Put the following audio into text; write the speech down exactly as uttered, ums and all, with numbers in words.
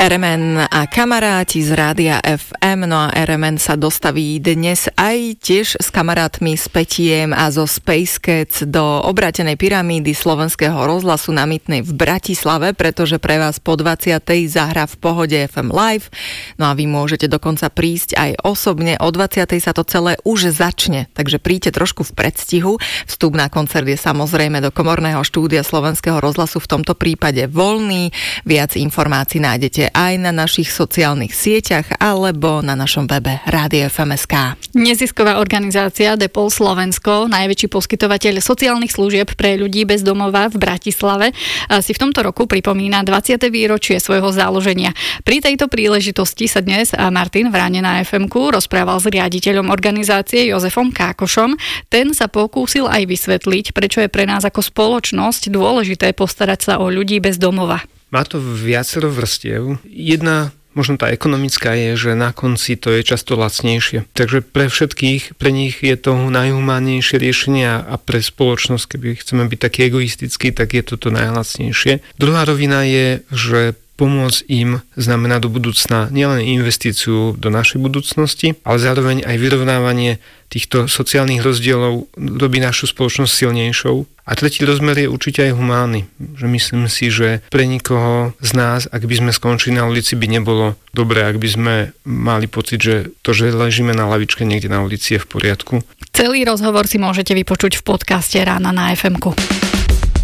er em en a kamaráti z Rádia ef em, no a er em en sa dostaví dnes aj tiež s kamarátmi z Petiem a zo Space Cats do obrátenej pyramídy Slovenského rozhlasu na Mytnej v Bratislave, pretože pre vás po dvadsiatej zahrá v Pohode ef em Live, no a vy môžete dokonca prísť aj osobne, o dvadsiatej sa to celé už začne, takže príďte trošku v predstihu. Vstup na koncert je samozrejme do komorného štúdia Slovenského rozhlasu v tomto prípade voľný. Viac informácií nájdete aj na našich sociálnych sieťach alebo na našom webe rádio ef em bodka es ká. Nezisková organizácia Depol Slovensko, najväčší poskytovateľ sociálnych služieb pre ľudí bez domova v Bratislave, si v tomto roku pripomína dvadsiate výročie svojho založenia. Pri tejto príležitosti sa dnes Martin Vráne na ef em ku rozprával s riaditeľom organizácie Jozefom Kákošom. Ten sa pokúsil aj vysvetliť, prečo je pre nás ako spoločnosť dôležité postarať sa o ľudí bez domova. Má to viacero vrstiev. Jedna, možno tá ekonomická, je, že na konci to je často lacnejšie. Takže pre všetkých, pre nich je to najhumánnejšie riešenie a pre spoločnosť, keby chceme byť taký egoistický, tak je toto najlacnejšie. Druhá rovina je, že pomôcť im znamená do budúcna nielen investíciu do našej budúcnosti, ale zároveň aj vyrovnávanie týchto sociálnych rozdielov robí našu spoločnosť silnejšou. A tretí rozmer je určite aj humánny. Že myslím si, že pre nikoho z nás, ak by sme skončili na ulici, by nebolo dobré, ak by sme mali pocit, že to, že ležíme na lavičke niekde na ulici, je v poriadku. Celý rozhovor si môžete vypočuť v podcaste Rána na ef em ku.